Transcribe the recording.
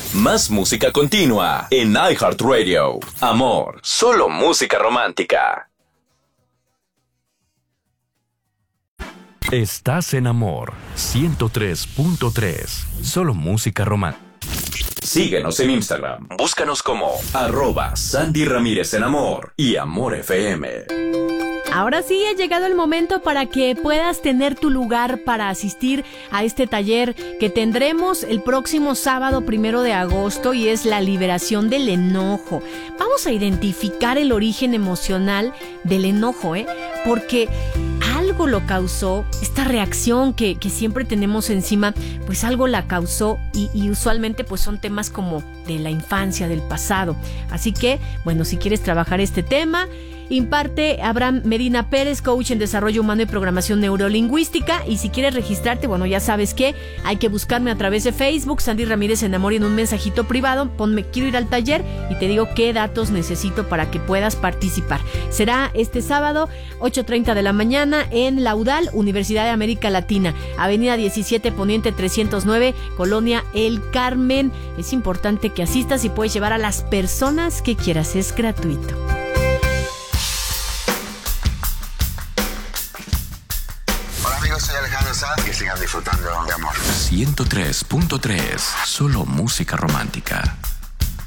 Más música continua en iHeartRadio. Amor, solo música romántica. Estás en Amor 103.3. Solo música romántica. Síguenos en Instagram. Búscanos como @Sandy Ramírez en Amor y Amor FM. Ahora sí, ha llegado el momento para que puedas tener tu lugar para asistir a este taller que tendremos el próximo sábado 1 de agosto y es la liberación del enojo. Vamos a identificar el origen emocional del enojo, porque algo lo causó, esta reacción que siempre tenemos encima, pues algo la causó y usualmente pues son temas como de la infancia, del pasado. Así que, bueno, si quieres trabajar este tema, imparte Abraham Medina Pérez, coach en desarrollo humano y programación neurolingüística. Y si quieres registrarte, bueno, ya sabes que hay que buscarme a través de Facebook, Sandy Ramírez en Amor, y en un mensajito privado ponme quiero ir al taller y te digo qué datos necesito para que puedas participar. Será este sábado 8:30 de la mañana en la UDAL, Universidad de América Latina, Avenida 17 Poniente 309, Colonia El Carmen. Es importante que asistas y puedes llevar a las personas que quieras, es gratuito. Soy Alejandro Sanz y sigan disfrutando de Amor. 103.3. Solo música romántica.